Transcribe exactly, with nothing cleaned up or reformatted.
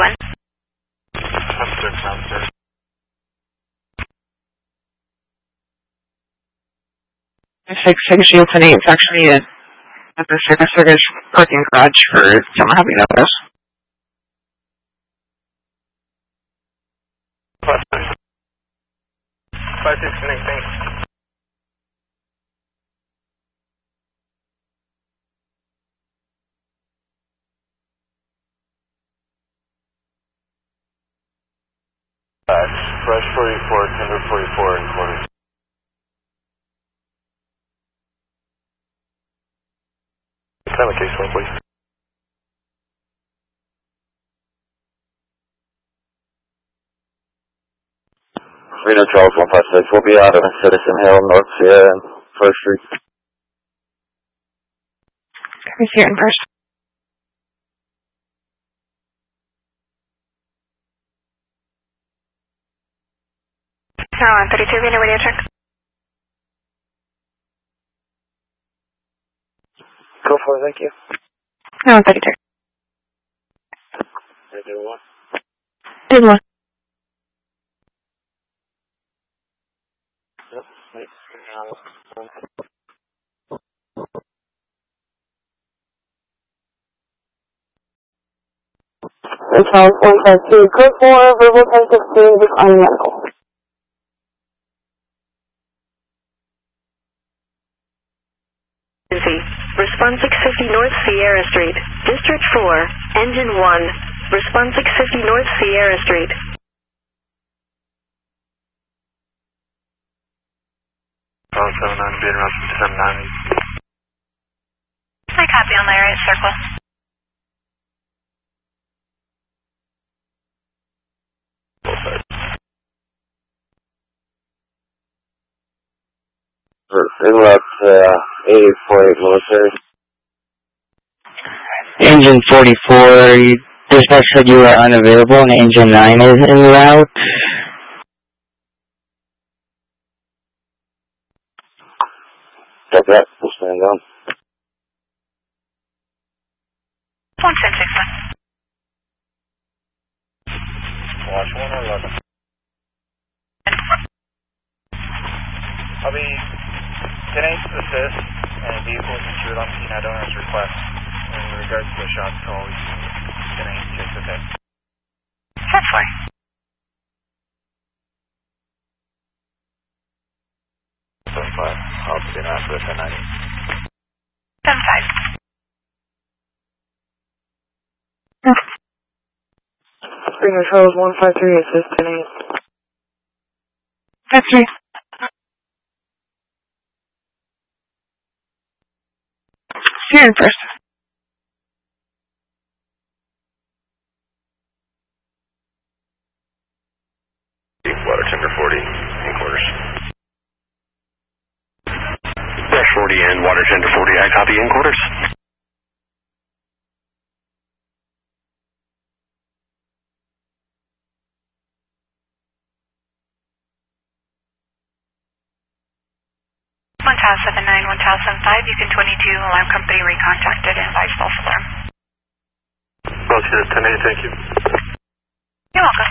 one. Sounds good, sounds good. six six Shield ten eight, it's actually a, at the Circus Circus parking garage for Yamaha Notice. five six eight, thanks. Fresh forty-four, tender forty-four and quarters. Time of case one, please. Reno Charles one five six, we'll be out of Citizen Hill, North Sierra, and First Street. Can we see it in person? Tower one thirty-two, Reno radio check. Go for it, thank you. No, one thirty-two. Is there one? There's one. Yep, wait. Charles one five two, code four, verbal ten sixteen, declining medical. Response six fifty North Sierra Street. District four, Engine one. Response six fifty North Sierra Street. Phone seven nine, being around seven nine. I copy on my right circle. Inlet uh, eight forty-eight military. Engine forty-four, you, dispatch said you are unavailable and engine nine is en route. Got that, we'll stand down. one ten six one. Watch one eleven. I'll be ten eight to assist, and vehicle is secured on scene at owner's request. In regards to the shots call, we can ten eight six, okay. That's fine. seven five, I'll be out for the ten ninety. seven five. Reno Charles one five three, assist ten eight. That's three. See you in person. Water tender forty, in quarters. Dash forty and water tender forty, I copy in quarters. one Tau seven nine, one Tau seven five, Beacon twenty-two, alarm company recontacted and advised false alarm. Roger, ten eight, thank you. You're welcome.